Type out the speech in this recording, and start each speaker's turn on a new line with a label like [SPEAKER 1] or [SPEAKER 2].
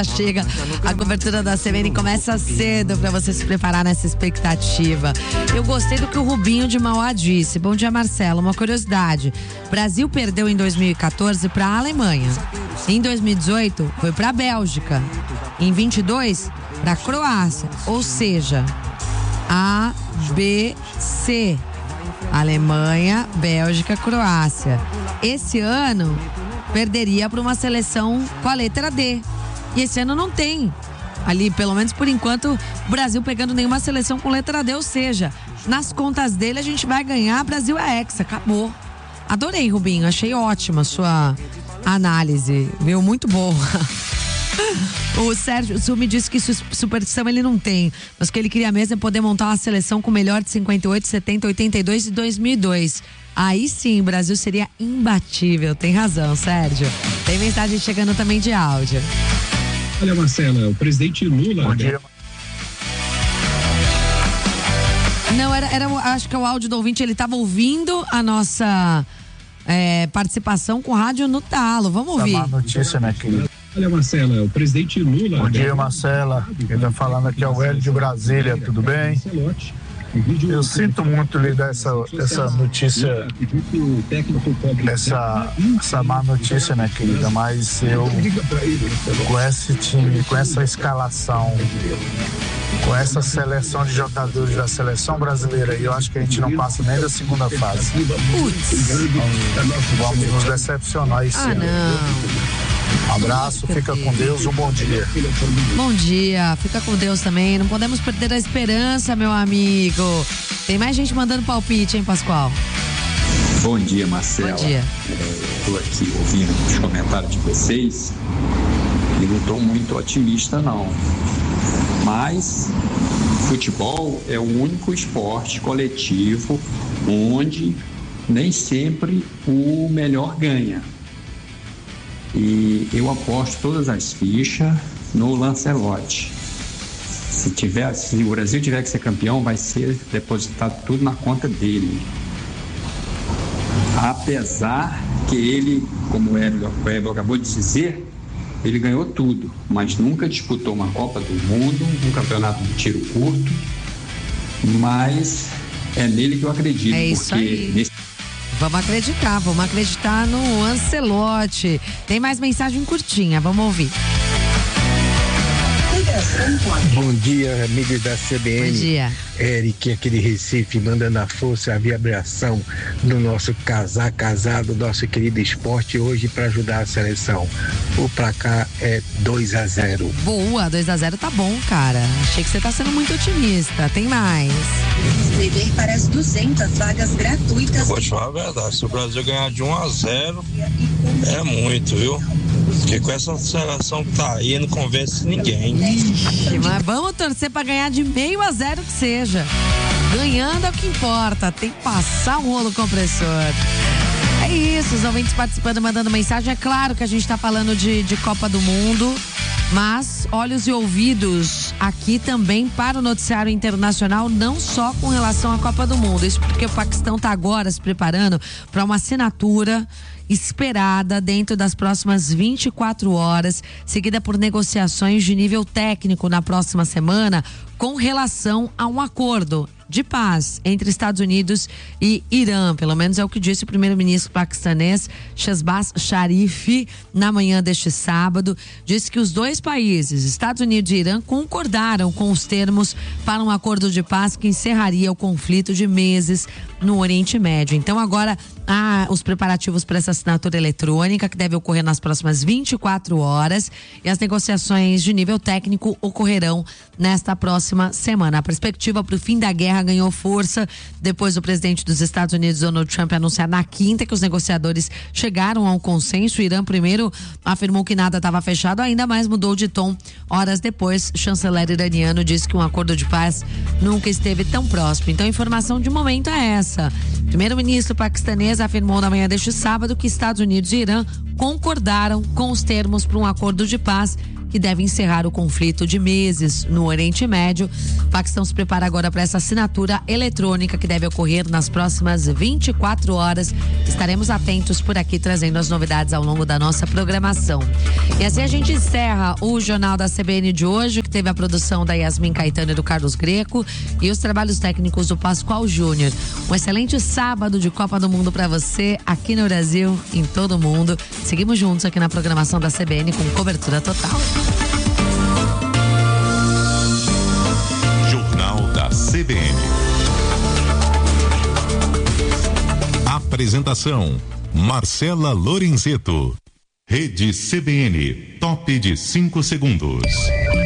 [SPEAKER 1] chega, a cobertura da CBN começa cedo para você se preparar nessa expectativa. Eu gostei do que o Rubinho de Mauá disse. Bom dia, Marcelo. Uma curiosidade: Brasil perdeu em 2014 para a Alemanha. Em 2018 foi para a Bélgica. Em 22 para a Croácia. Ou seja, A, B, C. Alemanha, Bélgica, Croácia. Esse ano perderia para uma seleção com a letra D. E esse ano não tem, ali, pelo menos por enquanto, o Brasil pegando nenhuma seleção com letra D, ou seja, nas contas dele a gente vai ganhar, Brasil é hexa, acabou. Adorei, Rubinho, achei ótima a sua análise, viu? Muito boa. O Sérgio Sul me disse que superstição ele não tem, mas que ele queria mesmo é poder montar uma seleção com o melhor de 58, 70, 82 e 2002. Aí sim, o Brasil seria imbatível. Tem razão, Sérgio. Tem mensagem chegando também de áudio.
[SPEAKER 2] Olha, Marcela, o presidente Lula...
[SPEAKER 3] Bom dia.
[SPEAKER 1] Não, acho que é o áudio do ouvinte, ele estava ouvindo a nossa participação com rádio no talo. Vamos ouvir.
[SPEAKER 3] Tá má notícia, né, querido?
[SPEAKER 2] Olha, Marcela, o presidente Lula...
[SPEAKER 3] Bom dia, Marcela. Quem tá falando aqui é o Hélio de Brasília, tudo bem? Eu sinto muito lhe dar essa notícia, essa má notícia, né, querida? Mas eu, com esse time, com essa escalação, com essa seleção de jogadores da seleção brasileira, eu acho que a gente não passa nem da segunda fase. Vamos nos decepcionar esse ano.
[SPEAKER 1] Não.
[SPEAKER 3] Um abraço, fica com Deus, um bom dia.
[SPEAKER 1] Bom dia, fica com Deus também. Não podemos perder a esperança, meu amigo. Tem mais gente mandando palpite, hein, Pascoal?
[SPEAKER 4] Bom dia, Marcela.
[SPEAKER 1] Bom dia.
[SPEAKER 4] Estou aqui ouvindo os comentários de vocês e não estou muito otimista, não. Mas futebol é o único esporte coletivo onde nem sempre o melhor ganha. E eu aposto todas as fichas no Lancelotti. Se o Brasil tiver que ser campeão, vai ser depositado tudo na conta dele. Apesar que ele, como o Hélio acabou de dizer, ele ganhou tudo, mas nunca disputou uma Copa do Mundo, um campeonato de tiro curto. Mas é nele que eu acredito.
[SPEAKER 1] É isso aí. Vamos acreditar no Ancelotti. Tem mais mensagem curtinha, vamos ouvir.
[SPEAKER 5] Bom dia, amigos da CBN.
[SPEAKER 1] Bom dia.
[SPEAKER 5] Eric, aqui de Recife, mandando a força, a vibração do nosso casado, nosso querido esporte hoje para ajudar a seleção. O placar é 2-0.
[SPEAKER 1] Boa, 2-0 tá bom, cara. Achei que você tá sendo muito otimista. Tem mais.
[SPEAKER 6] Escrever para as 200 vagas gratuitas.
[SPEAKER 7] Vou te falar a verdade, se o Brasil ganhar de 1-0, é muito, viu? Porque com essa seleção que tá aí, não convence ninguém.
[SPEAKER 1] Mas vamos torcer pra ganhar de 0,5 que seja. Ganhando é o que importa. Tem que passar um rolo compressor. É isso, os ouvintes participando, mandando mensagem. É claro que a gente tá falando de Copa do Mundo, mas olhos e ouvidos aqui também para o noticiário internacional, não só com relação à Copa do Mundo. Isso porque o Paquistão tá agora se preparando para uma assinatura esperada dentro das próximas 24 horas, seguida por negociações de nível técnico na próxima semana com relação a um acordo de paz entre Estados Unidos e Irã. Pelo menos é o que disse o primeiro-ministro paquistanês Shehbaz Sharif na manhã deste sábado. Disse que os dois países, Estados Unidos e Irã, concordaram com os termos para um acordo de paz que encerraria o conflito de meses no Oriente Médio. Então agora há os preparativos para essa assinatura eletrônica que deve ocorrer nas próximas 24 horas e as negociações de nível técnico ocorrerão nesta próxima semana. A perspectiva para o fim da guerra ganhou força depois do presidente dos Estados Unidos, Donald Trump, anunciar na quinta que os negociadores chegaram a um consenso. O Irã primeiro afirmou que nada estava fechado, ainda mais mudou de tom horas depois. O chanceler iraniano disse que um acordo de paz nunca esteve tão próximo. Então a informação de momento é essa. O primeiro-ministro paquistanês afirmou na manhã deste sábado que Estados Unidos e Irã concordaram com os termos para um acordo de paz que deve encerrar o conflito de meses no Oriente Médio. A facção se prepara agora para essa assinatura eletrônica que deve ocorrer nas próximas 24 horas. Estaremos atentos por aqui, trazendo as novidades ao longo da nossa programação. E assim a gente encerra o Jornal da CBN de hoje, que teve a produção da Yasmin Caetano e do Carlos Greco e os trabalhos técnicos do Pascoal Júnior. Um excelente sábado de Copa do Mundo para você, aqui no Brasil, em todo o mundo. Seguimos juntos aqui na programação da CBN com cobertura total.
[SPEAKER 8] Jornal da CBN. Apresentação: Marcela Lorenzeto. Rede CBN, top de 5 segundos.